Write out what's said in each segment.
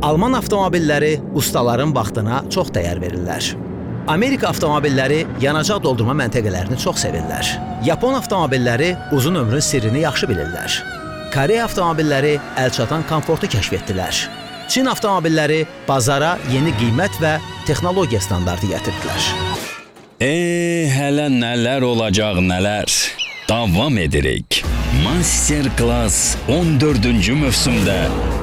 Alman avtomobilləri ustaların vaxtına çox dəyər verirlər. Amerika avtomobilləri yanacaq doldurma məntəqələrini çox sevirlər. Yapon avtomobilləri uzun ömrün sirrini yaxşı bilirlər. Koreya avtomobilləri əlçatan komfortu kəşf etdilər. Çin avtomobilləri bazara yeni qiymət və texnologiya standartı gətirdilər. Hələ nələr olacaq nələr. Davam edirik. Masterclass 14-cü mövsümdə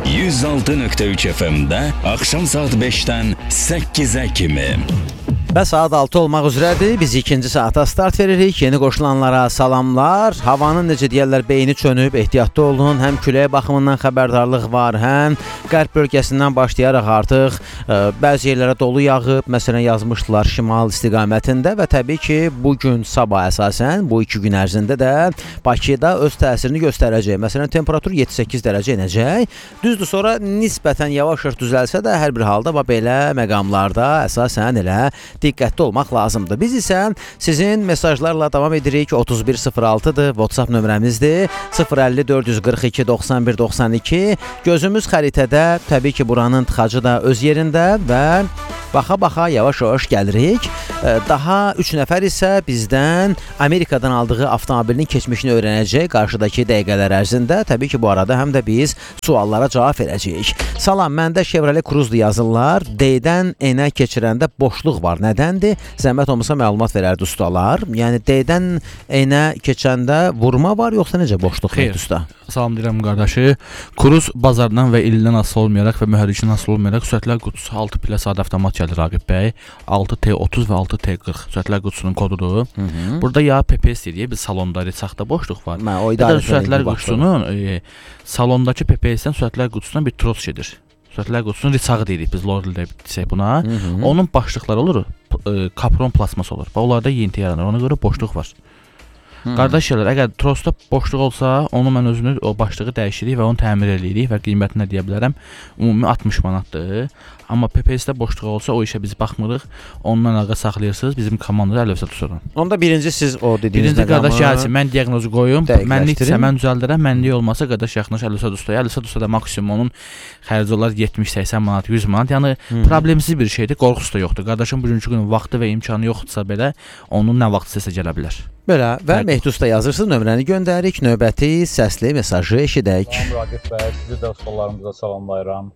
106.3 FM-də axşam saat 5-dən 8-ə kimi. Və saat 6 olmaq üzrədir. Biz ikinci saata start veririk. Yeni qoşulanlara salamlar. Havanın necə deyərlər, beyni çönüb, ehtiyatlı olun. Həm küləyə baxımından xəbərdarlıq var, həm qərb bölgəsindən başlayaraq artıq bəzi yerlərə dolu yağıb. Məsələn, yazmışdılar şimal istiqamətində və təbii ki, bugün sabah əsasən bu 2 gün ərzində də Bakıda öz təsirini göstərəcək. Məsələn, temperatur 7-8 dərəcə enəcək. Düzdür, sonra nisbətən yavaş-yavaş düzəlsə də hər bir halda belə məqamlarda əsasən elə diqqətli olmaq lazımdır. Biz isə sizin mesajlarla davam edirik. 3106-dır, WhatsApp nömrəmizdir. 050 442 91 92. Gözümüz xəritədə, təbii ki, buranın tıxacı da öz yerində və baxa-baxa yavaş-yavaş gəlirik. Daha 3 nəfər isə bizdən Amerikadan aldığı avtomobilin keçmişini öyrənəcək qarşıdakı dəqiqələr ərzində. Təbii ki, bu arada həm də biz suallara cavab verəcəyik. Salam, məndə Chevrolet Cruze-dur yazırlar. D-dən N-ə keçirəndə boşluq var. Nədəndir? Zəhmət olmasa məlumat verərdi ustalar. Yəni D-dən N-ə keçəndə vurma var, yoxsa necə boşluq var usta? Salam deyirəm qardaşı. Cruze bazardan və ilindən asılı olmayaraq və mühərrikdən asılı olmayaraq sürətlər qutusu 6 pillə sadə avtomat gəlir Raqib bəy. 6T30 və 6T40 sürətlər qutusunun kodudur. Burada ya PPS deyə bir salonda ritsaqda boşluq var. Sürətlər qutusunun salondakı PPS-dən sürətlər qutusuna bir tros gedir. Sürətlər qutusunun rıçağı deyirik biz, loreldə desək buna. Onun başlıqları olur, kapron plasmas olur. Onlarda yeyinti yaranır, ona görə boşluq var. Qardaşlar, əgər trosda boşluq olsa, onu mən özünü o başlığı dəyişirik və onu təmir edirik və qiymətini deyə bilərəm. Ümumi 60 manatdır. Amma PPS-də boşluq olsa o işə biz baxmırıq. Ondan ağa saxlayırsınız, bizim komandada əlbəttə tuturun. Onda birinci siz o dediyiniz birinci qardaş gəlsin, mən diaqnozu qoyum. Mənlikdirsə mən düzəldirəm, mənlik olmasa qardaş yaxınlaş Əlifsad ustaya. Əlifsad ustada maksimum onun xərci olar 70-80 manat, 100 manat. Yəni problemsiz bir şeydir, qorxusu da yoxdur. Qardaşın bugünkü gün vaxtı və imkanı yoxdursa belə, onun nə vaxt istəsə gələ bilər. Belə və Mehdi usta yazırsınız, nömrəni göndəririk, növbəti səsli mesajı eşidək. Salam Raqib bəy, sizi də ustalarımıza salamlayıram.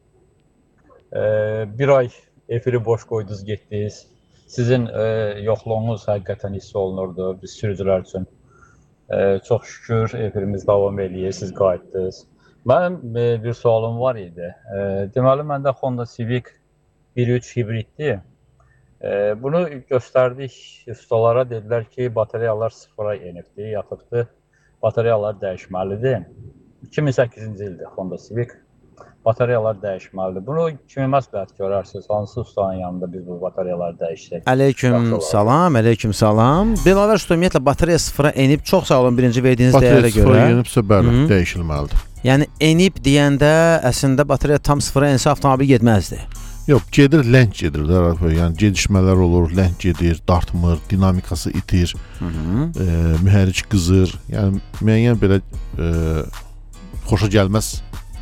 Bir ay efiri boş qoydunuz, getdiniz. Sizin yoxluğunuz həqiqətən hiss olunurdu biz sürücülər üçün. Çox şükür efirimiz davam eləyir, siz qayıtdınız. Mənim bir sualım var idi. Deməli, məndə Honda Civic 1.3 hibriddir. Bunu göstərdik ustalara, dedilər ki, batareyalar sıfıra enibdir, yatıbdır. Batareyalar dəyişməlidir. 2008-ci ildir Honda Civic. Batareyalar dəyişməlidir. Bunu kimi məsləhət görərsiniz? Hansı ustanın yanında biz bu batareyaları dəyişsək? Aleyküm salam, aleyküm salam. Bilavər usta, ümumiyyətlə batareya sıfıra enib, çox sağ olun birinci verdiyiniz dəyərə görə. Batareya sıfıra enibsə, bəli, dəyişilməlidir. Yəni enib deyəndə əslində batareya tam sıfıra ensə avtomobil getməzdi. Yox, gedir, ləng gedir. Yəni gedişmələr olur, ləng gedir, dartmır, dinamikası itir, mühərrik qızır. Yəni müəyyən belə xoşa gəlməz.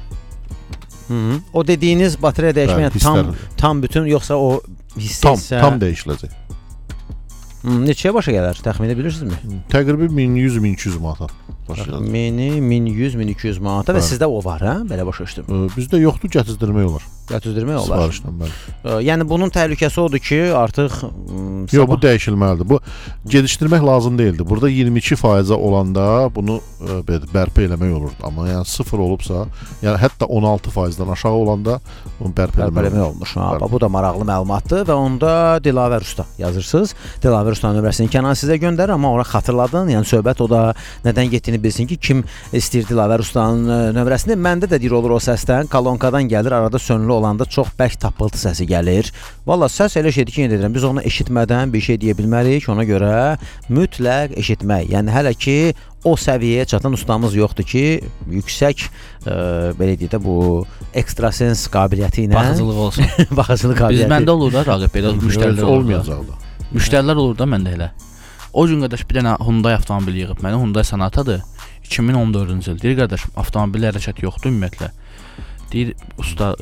O dediyiniz batareya dəyişmə tam bütün, yoxsa o hissə isə tam dəyişiləcək. Neçəyə başa gələr? Təxmin edə bilirsinizmi? Təqribən 1100-1200 manata başa gəlir. 1100-1200 manata və sizdə o var, hə? Belə başa düşdüm. Bizdə yoxdur, gətizdirmək olar. Gətizdirmək olar. Sifarişlə, bəli. Yəni bunun təhlükəsi odur ki, artıq yox, bu dəyişilməlidir. Bu gedişdirmək lazım deyildi. Burada 22% olanda bunu bərpa eləmək olurdu. Amma yəni 0 olubsa, yəni hətta 16%-dən aşağı olanda bunu bərpa eləmək olmuş. Bu da maraqlı məlumatdır və onda Dilavər usta yazırsınız. Dilavər ustanın nömrəsini Kənan sizə göndərir, amma ora xatırladın. Yəni söhbət o da nədən getdiyini bilsin ki, kim istəyir Dilavər ustanın nömrəsini. Məndə də deyir olur o səsdən, kolonkadan gəlir, arada sönülü olanda çox bərk tapıltı səsi gəlir. Valla səs elə şeydir ki, edirəm. Biz onu eşitmədən bir şey deyə bilmərik. Ona görə mütləq eşitmək. Yəni hələ ki o səviyyəyə çatan ustamız yoxdur ki, yüksək belə deyək də bu ekstrasens qabiliyyəti ilə baxıcılıq olsun. Baxıcılıq qabiliyyəti. Biz məndə olur da Raqib belə müştərilər olmayacaq da. Müştərilər olur da məndə elə. O gün qardaş bir dənə Hyundai avtomobil yığıb mənə, Hyundai Sonatadır. 2014-cü il. Deyir qardaşım, avtomobillə hərəkət yoxdur ümumiyyətlə. Deyir usta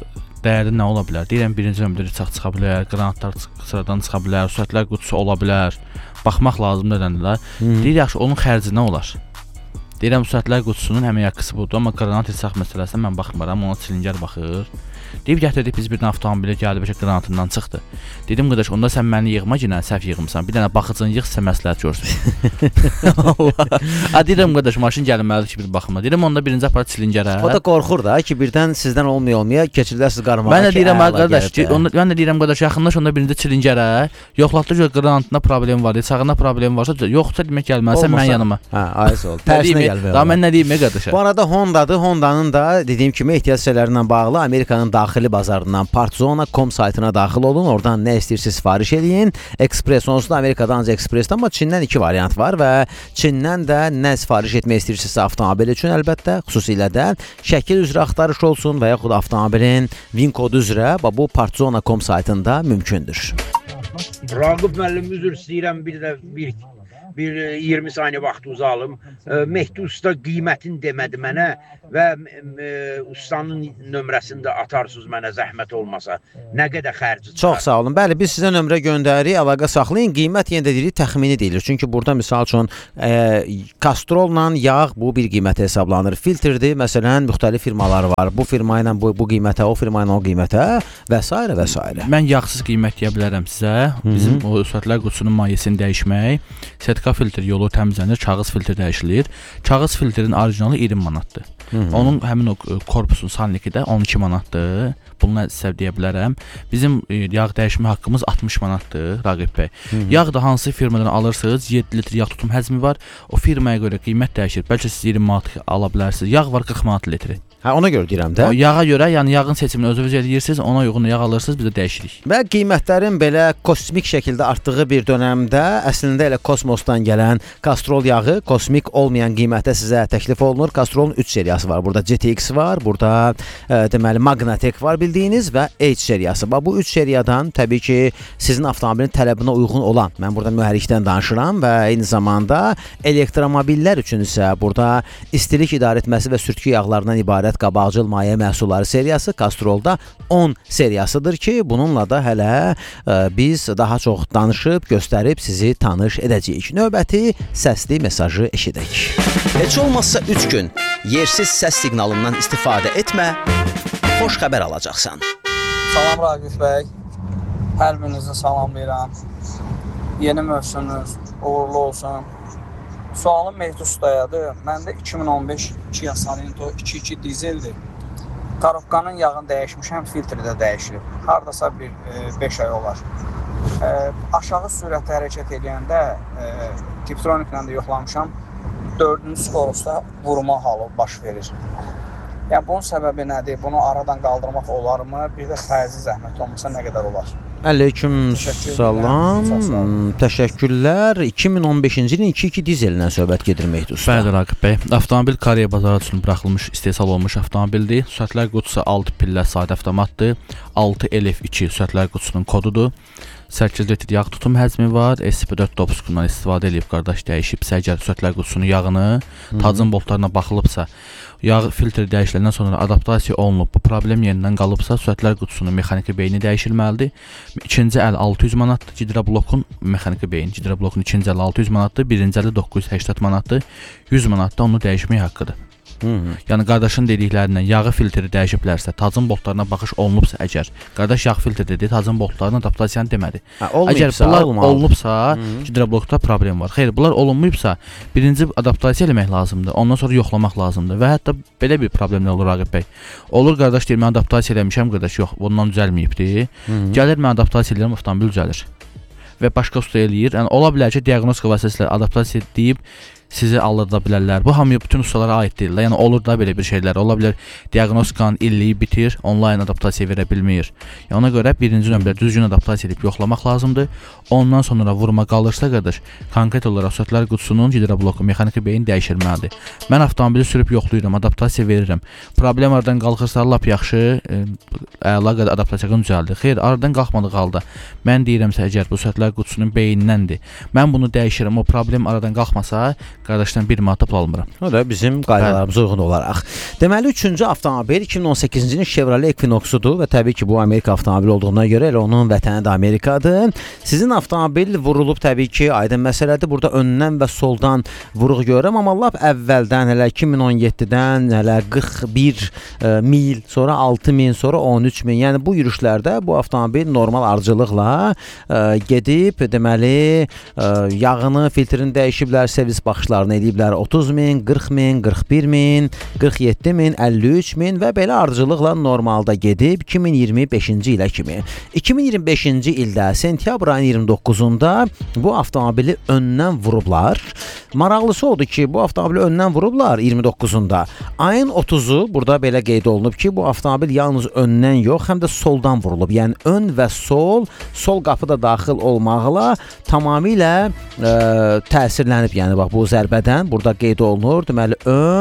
dəyəri nə ola bilər? Deyirəm, birinci nömrədə rıçaq çıxa bilər, qranatlar sıradan çıxa bilər, sürətlər qutusu ola bilər. Baxmaq lazımdır dedilər. Deyir, yaxşı, onun xərci nə olar? Deyirəm, sürətlər qutusunun həmin yakısı budur, amma qranat rıçaq məsələsinə mən baxmıram, ona silingər baxır. Deyib gətirdik biz bir dənə avtomobili gəldi bəlkə qranatından çıxdı. Dedim qardaş, onda sən məni yığma yenə səhv yığmısan. Bir dənə baxıcını yığ, sizə məsləhət görsün. Allah. A deyirəm qardaş, maşın gəlməlidir ki, bir baxıma. Deyirəm, onda birinci aparat silingərə. O da qorxur da ki, birdən sizdən olmaya keçirdəsiz qarmağa. Mən də deyirəm qardaş, mən də deyirəm qardaş, yaxınlaş onda birinci silingərə. Yoxlatdı ki, qranatında problem var, sağında problem varsa, yoxsa demək gəlməlisən mən yanıma. Hə, ayız oldu. Tərsinə gəlmək. Daha mən nə deyim qardaşa? Bu arada Honda'dır. Honda'nın da dediyim kimi ehtiyac şeylərindən bağlı Amerikanın daxili bazarından partzona.com saytına daxil olun. Oradan nə istəyirsiniz sifariş eləyin. Express onsuz da Amerikadan ancaq Express'dən, amma Çindən 2 variant var və Çindən də nə sifariş etmək istəyirsinizsə avtomobil üçün əlbəttə, xüsusilə də şəkil üzrə axtarış olsun və yaxud avtomobilin VIN kodu üzrə bu partzona.com saytında mümkündür. Raqib müəllim, üzr istəyirəm, bir 20 saniyə vaxt uzalım. Mehdi usta qiymətini demədi mənə və ustanın nömrəsini də atarsınız mənə zəhmət olmasa. Nə qədər xərci çıxar? Çox sağ olun. Bəli, biz sizə nömrə göndəririk, əlaqə saxlayın. Qiymət yenə də deyirik, təxmini deyilir. Çünki burada misal üçün kastrolla yağ bu bir qiymətə hesablanır. Filtrdir, məsələn, müxtəlif firmalar var. Bu firma ilə bu qiymətə, o firma ilə o qiymətə və s. və s. Mən yağsız qiymət deyə bilərəm sizə. Bizim o sürətlər qutusunun mayyəsini dəyişmək, sertifikat filtr yolu təmizlənir, kağız filtr dəyişilir. Kağız filtrin orijinalı 20 manatdır. Onun həmin o korpusun salniki də 12 manatdır. Bunu sizə deyə bilərəm. Bizim yağ dəyişmə haqqımız 60 manatdır, Raqib bəy. Yağ da hansı firmadan alırsınız, 7 litr yağ tutum həcmi var. O firmaya görə qiymət dəyişir. Bəlkə siz 20 manat ala bilərsiniz. Yağ var 40 manat litri. Hə, ona görə deyirəm də. O yağa görə, yəni yağın seçimini özünüz edirsiniz, ona uyğun yağ alırsınız, biz də dəyişirik. Və qiymətlərin belə kosmik şəkildə artdığı bir dövrdə əslində elə kosmosdan gələn Castrol yağı kosmik olmayan qiymətə sizə təklif olunur. Castrolun 3 seriyası var. Burada GTX var, burada deməli Magnatec var bildiyiniz və H seriyası. Bu 3 seriyadan təbii ki, sizin avtomobilin tələbinə uyğun olan, mən burada mühərrikdən danışıram və eyni zamanda elektromobillər üçün isə burada istilik idarə etməsi və sürtgü yağlarından ibarət qabaqcıl maye məhsulları seriyası Castrolda 10 seriyasıdır ki, bununla da hələ biz daha çox danışıb, göstərib sizi tanış edəcəyik. Növbəti səsli mesajı eşidək. Heç olmazsa 3 gün yersiz səs siqnalından istifadə etmə, xoş xəbər alacaqsan. Salam Raqif bəy, hər birinizi salamlayıram. Yeni mövsümünüz uğurlu olsun. Sualım Mehdi ustayadır. Məndə 2015 Kia Sorento 2.2 dizeldir. Karobkanın yağını dəyişmişəm, filtri də dəyişilib. Hardasa bir 5 ay olar. Aşağı sürətlə hərəkət edəndə Tiptroniklə də yoxlamışam. 4-cü skorusda vurma halı baş verir. Yəni bunun səbəbi nədir? Bunu aradan qaldırmaq olarmı? Bir də xərci zəhmət olmasa nə qədər olar? Əleyküm salam. Təşəkkürlər. 2015-ci ilin 2.2 dizelinə söhbət gedir Mehdi usta. Bəli Raqib bəy. Avtomobil Koreya bazarı üçün buraxılmış, istehsal olunmuş avtomobildir. Sürətlər qutusu 6 pillə sadə avtomatdır. 6 LF2 sürətlər qutusunun kodudur. 8 litr yağ tutum həcmi var. SP4 dopuskundan istifadə edib qardaş dəyişibsə, əgər sürətlər qutusunun yağını, tacın boltlarına baxılıbsa, yağ filtri dəyişiləndən sonra adaptasiya olunub, bu problem yerindən qalıbsa, sürətlər qutusunun mexaniki beyni dəyişilməlidir. İkinci əl 600 manatdır, Gidroblokun mexaniki beyni, Gidroblokun ikinci əl 600 manatdır, birinci əli 980 manatdır, 100 manat da onu dəyişmək haqqıdır. Yəni qardaşın dediklərindən yağı filtri dəyişiblərsə, tacın boltlarına baxış olunubsa əgər, qardaş yağ filtri dedi, tacın boltlarına adaptasiyanı demədi. Əgər bunlar olunubsa, Gidroblokda problem var. Xeyr, bunlar olunmayıbsa, birinci adaptasiya eləmək lazımdır, ondan sonra yoxlamaq lazımdır və hətta belə bir problemlər olur Raqib bəy. Olur qardaş deyir, mən adaptasiya eləmişəm, qardaş yox, bundan düzəlməyibdir. Gəlir, mən adaptasiya eləyirəm, avtomobil düzəlir. Və başqa usta eləyir. Yəni ola bilər ki, diaqnostika vasitəsilə adaptasiya deyib sizi aldırda bilərlər. Bu hamıya bütün ustalara aid deyil. Yəni olur da belə bir şeylər. Ola bilər diaqnostikanın illiyi bitir, onlayn adaptasiya verə bilmir. Yəni ona görə birinci nömrədə düzgün adaptasiya edib yoxlamaq lazımdır. Ondan sonra vurma qalırsa qardaş, konkret olaraq sürətlər qutusunun Gidrobloku mexaniki beyin dəyişilməlidir. Mən avtomobili sürüb yoxlayıram, adaptasiya verirəm. Problem aradan qalxırsa lap yaxşı, əla qədər adaptasiyanı düzəldir. Xeyr, aradan qalxmadığı halda mən deyirəmsə əgər bu sürətlər qutusunun beyindəndir, mən bunu dəyişirəm, o problem aradan qalxmasa, qardaşdan 1 manata pul almıram. O da bizim qaydalarımıza uyğun olaraq. Deməli 3-cü avtomobil 2018-ci ilin Chevrolet Equinox-udur və təbii ki bu Amerika avtomobili olduğuna görə elə onun vətəni də Amerikadır. Sizin avtomobil vurulub təbii ki, aydın məsələdir. Burada öndən və soldan vuruq görürəm, amma lap əvvəldən hələ 2017-dən hələ 41 mil, sonra 6000, sonra 13000. Yəni bu yürüşlərdə bu avtomobil normal ardıcılıqla gedib, deməli yağını, filtrini dəyişiblər, servis baxışlarını ediblər 30.000, 40.000, 41.000, 47.000, 53.000 və belə ardıcılıqla normalda gedib 2025-ci ilə kimi. 2025-ci ildə sentyabr ayının 29-unda bu avtomobili öndən vurublar. Maraqlısı odur ki, bu avtomobili öndən vurublar 29-unda. Ayın 30-u burada belə qeyd olunub ki, bu avtomobil yalnız öndən yox, həm də soldan vurulub. Yəni ön və sol qapıda daxil olmaqla tamamilə təsirlənib. Yəni bax bu zərbədən burada qeyd olunur. Deməli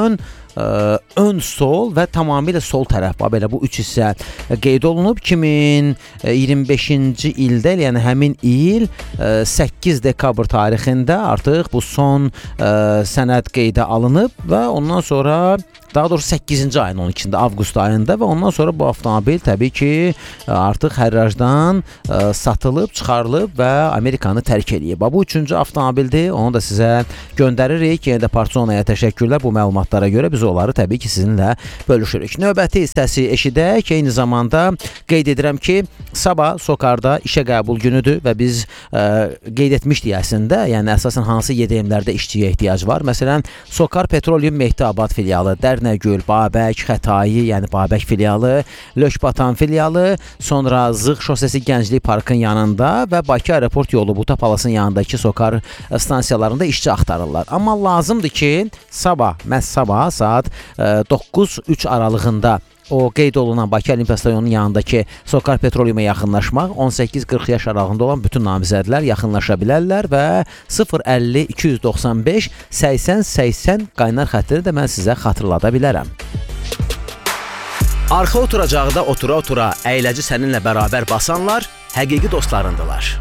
ön sol və tamamilə sol tərəf belə bu üç hissə qeyd olunub. 2025-ci ildə, yəni həmin il 8 dekabr tarixində artıq bu son sənəd qeydə alınıb və ondan sonra daha doğrusu 8-ci ayın 12-də, avqust ayında və ondan sonra bu avtomobil təbii ki artıq hərrajdan satılıb, çıxarılıb və Amerikanı tərk edib. Bu 3-cü avtomobildir, onu da sizə göndəririk. Yenə də Parçonaya təşəkkürlər bu məlumatlara görə. Biz onları təbii ki sizinlə bölüşürük. Növbəti hissəsi eşidək. Eyni zamanda qeyd edirəm ki, sabah Sokarda işə qəbul günüdür və biz qeyd etmişdik əslində, yəni əsasən hansı YDM-lərdə işçiyə ehtiyac var. Məsələn, Sokar Petroleum Mehdabad filialı, Dərnəgül, Babək, Xətai, yəni Babək filialı, Lökbatan filialı, sonra Zığ şosesi Gənclik Parkın yanında və Bakı aeroport yolu Buta Palasın yanındakı Sokar stansiyalarında işçi axtarırlar. Amma lazımdır ki, məhz sabah saat 9-3 aralığında o qeyd olunan Bakı Olimpiya Stadionunun yanındakı Sokar Petroleuma yaxınlaşmaq, 18-40 yaş aralığında olan bütün namizədlər yaxınlaşa bilərlər və 050-295-80-80 qaynar xəttini də mən sizə xatırlada bilərəm. Arxa oturacaqda otura-otura əyləci səninlə bərabər basanlar həqiqi dostlarındılar.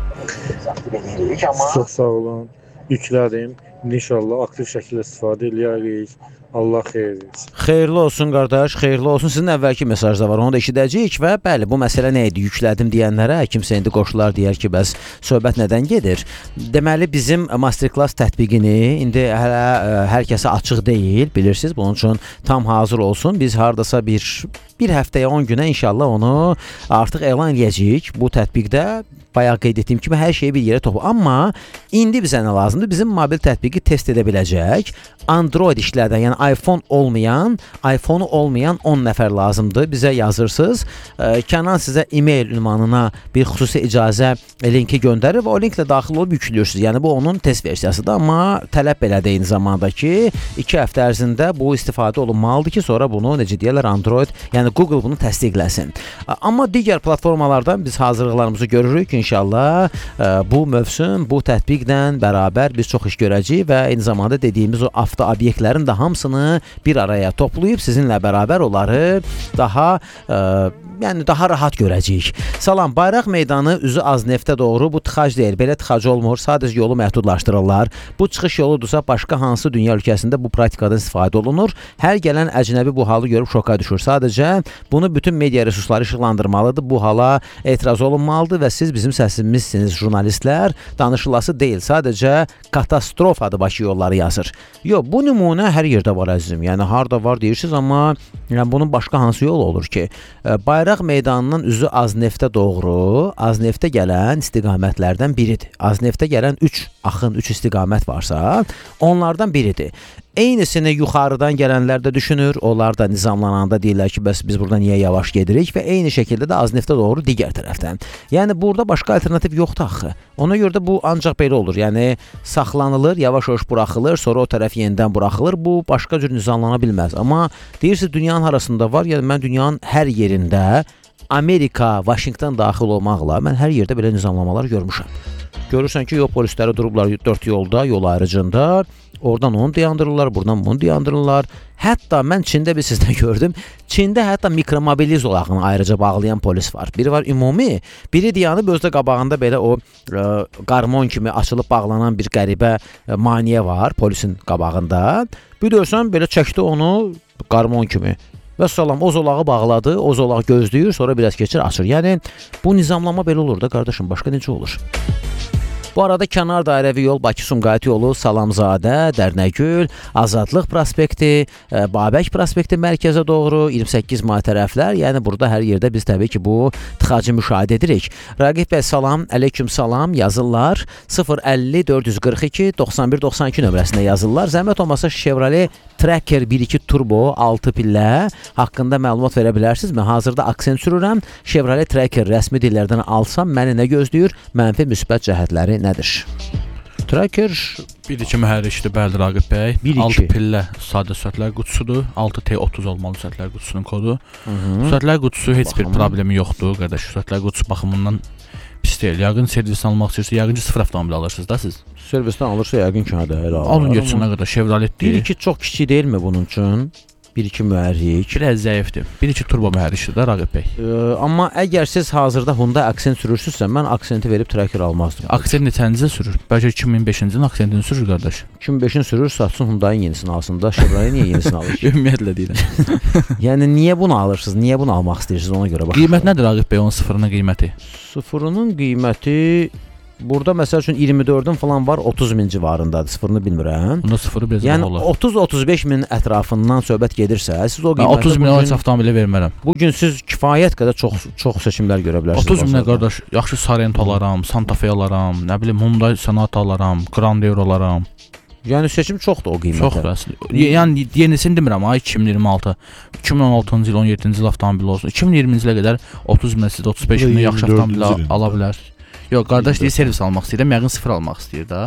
Çox sağ olun, yüklədim. İnşallah aktiv şəkildə istifadə edərik. Allah xeyir versin. Xeyirli olsun qardaş, xeyirli olsun. Sizin əvvəlki mesaj da var, onu da eşidəcəyik və bəli, bu məsələ nə idi? Yüklədim deyənlərə kimsə indi qoşular deyər ki, bəs söhbət nədən gedir? Deməli, bizim masterclass tətbiqini indi hələ hər kəsə açıq deyil, bilirsiniz. Bunun üçün tam hazır olsun. Biz hardasa bir həftəyə 10 günə inşallah onu artıq elan edəcəyik. Bu tətbiqdə bayaq qeyd etdiyim kimi hər şeyi bir yerə topla. Amma indi bizə nə lazımdır? Bizim mobil tətbiqi test edə biləcək Android işlərdən, yəni iPhone-u olmayan 10 nəfər lazımdır. Bizə yazırsınız. Kənan sizə e-mail ünvanına bir xüsusi icazə linki göndərir və o linklə daxil olub yüklüyorsunuz. Yəni bu onun test versiyasıdır. Amma tələb belədir eyni zamanda ki, 2 həftə ərzində bu istifadə olunmalıdır ki, sonra bunu necə deyirlər Android, yəni Google bunu təsdiqləsin. Amma digər platformalardan biz hazırlıqlarımızı görürük ki, İnşallah bu mövsüm, bu tətbiqlə bərabər biz çox iş görəcəyik və eyni zamanda dediyimiz o avto obyektlərin də hamısını bir araya toplayıb sizinlə bərabər onları daha rahat görəcəyik. Salam, Bayraq meydanı üzü Azneftə doğru bu tıxac deyil, belə tıxac olmur, sadəcə yolu məhdudlaşdırırlar. Bu çıxış yoludursa başqa hansı dünya ölkəsində bu praktikadan istifadə olunur. Hər gələn əcnəbi bu halı görüb şoka düşür. Sadəcə bunu bütün media resursları işıqlandırmalıdır. Bu hala etiraz olunmalıdır və siz bizim səsimizsiniz, jurnalistlər. Danışılası deyil, sadəcə katastrofadır Bakı yolları yazır. Yox, bu nümunə hər yerdə var əzizim. Yəni harda var deyirsiniz, amma bunun başqa hansı yol olur ki? Bayraq meydanının üzü Azneftə doğru, Azneftə gələn istiqamətlərdən biridir. Azneftə gələn 3 istiqamət varsa, onlardan biridir. Eynisini yuxarıdan gələnlər də düşünür, onlar da nizamlananda deyirlər ki, bəs biz burada niyə yavaş gedirik və eyni şəkildə də Azneftə doğru digər tərəfdən. Yəni burada başqa alternativ yoxdur axı. Ona görə də bu ancaq belə olur. Yəni saxlanılır, yavaş-yavaş buraxılır, sonra o tərəf yenidən buraxılır. Bu başqa cür nizamlana bilməz. Amma deyirsiniz dünyanın harasında var, yəni mən dünyanın hər yerində Amerika, Vaşinqton daxil olmaqla mən hər yerdə belə nizamlamalar görmüşəm. Görürsən ki, yol polisləri durublar 4 yolda, yol ayrıcında. Oradan onu dayandırırlar, buradan bunu dayandırırlar. Hətta mən Çində bir sizdə gördüm. Çində hətta mikromobil zolağını ayrıca bağlayan polis var. Biri var ümumi, biri dayanıb özdə qabağında belə o qarmon kimi açılıb bağlanan bir qəribə maneə var polisin qabağında. Bilirsən belə çəkdi onu qarmon kimi. Və salam o zolağı bağladı, o zolağı gözləyir, sonra biraz keçir açır. Yəni bu nizamlama belə olur da qardaşım, başqa necə olur? Bu arada kənar dairəvi yol Bakı-Sumqayıt yolu Salamzadə, Dərnəgül, Azadlıq prospekti, Babək prospekti mərkəzə doğru 28 may tərəflər. Yəni burada hər yerdə biz təbii ki bu tıxacı müşahidə edirik. Raqib bəy salam, əleyküm salam yazırlar. 050 442 91 92 nömrəsinə yazırlar. Zəhmət olmasa Chevrolet Tracker 1.2 turbo 6 pillə haqqında məlumat verə bilərsinizmi? Hazırda aksent sürürəm. Chevrolet Tracker rəsmi dillərdən alsam məni nə gözləyir? Mənfi müsbət cəhətləri nədir? Tracker 1-2 mühərrikdir, bəli Raqib bəy. 6 pillə sadə sürətlər qutusudur. 6T30 olmalı sürətlər qutusunun kodu. Sürətlər qutusu heç bir problemi yoxdur, qardaş. Sürətlər qutusu baxımından pis deyil. Yəqin servis almaq istəyirsə, yəqin ki 0 avtomobil alırsınız da siz. Servisdən alırsa yəqin ki hə. Alın getsin nə qədər Chevroletdir. 1.2 çox kiçik deyilmi bunun üçün? 1-2 mühərrik. Biraz zəifdir. 1-2 turbo mühərrikdir də Raqib bəy. Amma əgər siz hazırda Hyundai Accent sürürsünüzsə, mən Accent-i verib Tracker almazdım. Accent neçənizə sürür? Bəlkə 2005-ci Accent-ini sürür qardaş. 2005-in sürür, satsın Hyundai-ın yenisini alsın da. Chevrolet niyə yenisini alır ki? Ümumiyyətlə deyirəm. Yəni niyə bunu alırsınız? Niyə bunu almaq istəyirsiniz? Ona görə baxın. Qiymət nədir Raqib bəy onun sıfırının qiyməti? Sıfırının qiyməti burada məsəl üçün 24-ün falan var, 30.000 civarındadır. Sıfırını bilmirəm. Bunda sıfırı biraz yəni, olar. 30-35 min ətrafından söhbət gedirsə, siz o qiymətə 30 min heç avtomobili vermərəm. Bu gün siz kifayət qədər çox seçimlər görə bilərsiniz. 30 minə qardaş, yaxşı Sorento alaram, Santa Fe alaram, nə bilim Hyundai Sonata alaram, Grandeur alaram. Yəni seçim çoxdur o qiymətə. Çoxdur əslində. Yəni yenisini demirəm, 2026, 2016-cı il, 17-ci il avtomobil olsun. 2020-ci ilə qədər 30 minə siz 35 minə yaxşı avtomobil ala bilərsiniz. Yox, qardaş deyir servis almaq istəyirəm, yəqin 0 almaq istəyir də.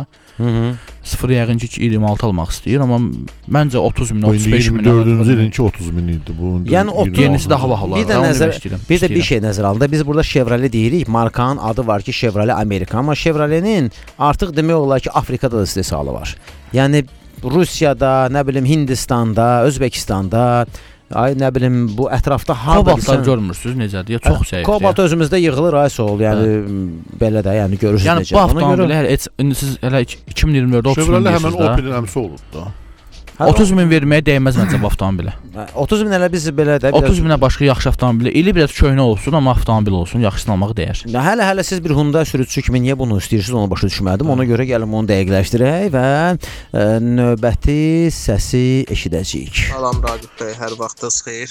0 yəqin ki 26 almaq istəyir, amma məncə 30 min, 35 min. 24-cü ilinki 30 min idi bu. Yəni yenisi daha baha olar. Bir də bir şey nəzərə alındı. Biz burada Chevrolet deyirik. Markanın adı var ki Chevrolet Amerika, amma Chevroletin artıq demək olar ki Afrikada da istehsalı var. Yəni Rusiyada, nə bilim Hindistanda, Özbəkistanda, nə bilim bu ətrafda Kobaltlar görmürsünüz necədir? Çox zəifdir. Kobalt özümüzdə yığılır ay sol. Yəni belə də, yəni görürsüz necə. Yəni bu avtomobillər indi siz elə 2024-də 30 min Chevrolet həmin Opel'in əmsi olub da. 30 min verməyə dəyməz məncə bu avtomobilə. 30 min elə biz belə də 30 minə başqa yaxşı avtomobil. İli biraz köhnə olsun, amma avtomobil olsun, yaxşısını almaq dəyər. Hələ siz bir Hyundai sürücüsü kimi niyə bunu istəyirsiniz, onu başa düşmədim. Ona görə gəlin onu dəqiqləşdirək və növbəti səsi eşidəcəyik. Salam Raqib bəy, hər vaxtınız xeyir.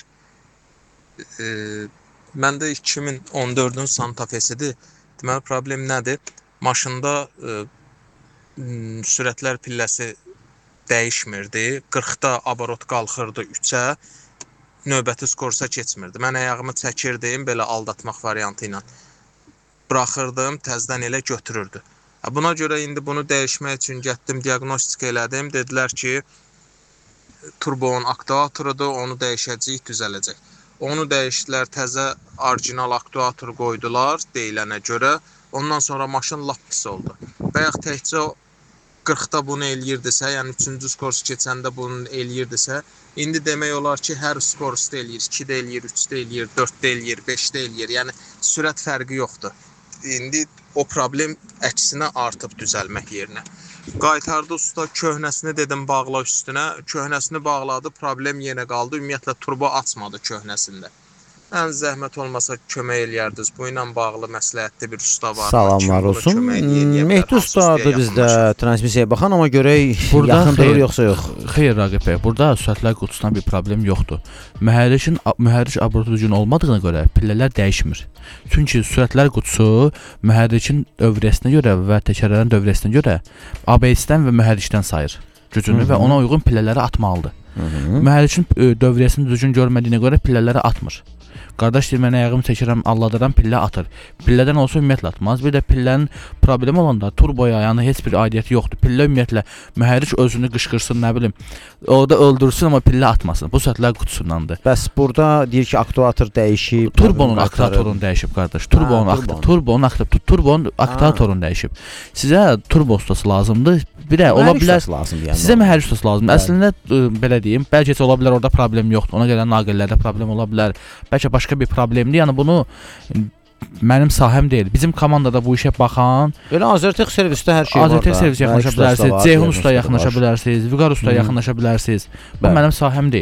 Məndə 2014-ün Santa Fe-sidir. Deməli problem nədir? Maşında sürətlər pilləsi dəyişmirdi. 40-da abarot qalxırdı 3-ə. Növbəti skorsa keçmirdi. Mən ayağımı çəkirdim belə aldatmaq variantı ilə. Buraxırdım, təzədən elə götürürdü. Buna görə indi bunu dəyişmək üçün getdim, diaqnostik elədim. Dedilər ki, turboun aktuatorudur, onu dəyişəcəyik, düzələcək. Onu dəyişdilər, təzə orijinal aktuator qoydular deyilənə görə. Ondan sonra maşın lap pis oldu. Bayaq təkcə 40-da bunu eləyirdisə, yəni 3-cü skorsu keçəndə bunu eləyirdisə, indi demək olar ki, hər skorusda eləyir, 2-də eləyir, 3-də eləyir, 4-də eləyir, 5-də eləyir. Yəni sürət fərqi yoxdur. İndi o problem əksinə artıb düzəlmək yerinə. Qaytardı usta, köhnəsini dedim bağla üstünə, köhnəsini bağladı, problem yenə qaldı. Ümumiyyətlə turbo açmadı köhnəsində. Ən zəhmət olmasa kömək eləyərdiniz. Bu ilə bağlı məsləhətli bir usta var. Salamlar olsun. Mehdi ustadır bizdə transmisiyaya baxan, amma görək yaxın durur yoxsa yox. Xeyr Raqib bəy, burada sürətlər qutusundan bir problem yoxdur. Mühərrik abortu düzgün olmadığına görə pillələr dəyişmir. Çünki sürətlər qutusu mühərrikin dövrəsinə görə və təkərlərin dövrəsinə görə ABS-dən və mühərrikdən sayır gücünü və ona uyğun pillələri atmalıdır. Mühərrikin dövrəsini düzgün görmədiyinə görə pillələri atmır. Qardaş deyir, mən ayağımı çəkirəm, alladıram, pillə atır. Pillədən olsa ümumiyyətlə atmaz. Bir də pillənin problemi olanda turboya yəni heç bir aidiyyəti yoxdur. Pillə ümumiyyətlə mühərrik özünü qışqırsın, nə bilim, orada öldürsün, amma pillə atmasın. Bu sürətlər qutusundandır. Bəs burada deyir ki, aktuator dəyişib. Turbonun aktuatorunu dəyişib qardaş. Turbonun aktuatorunu dəyişib. Sizə turbo ustası lazımdır. Bir də ola bilər lazımdır yəni. sizə məhəlli ustası lazımdır. Bəli. Əslində belə deyim, bəlkə heç ola bilər orada problem yoxdur. Ona görə naqillərdə problem ola bilər. Bəlkə başqa bir problemdir. Yəni bunu mənim sahəm deyil. Bizim komandada bu işə baxan Belə Azertech servisdə hər şey var. Azertech servisə yaxınlaşa bilərsiniz, Ceyhun ustaya yaxınlaşa bilərsiniz, Vüqar ustaya yaxınlaşa bilərsiniz. Bu Bəli. mənim sahəm deyil.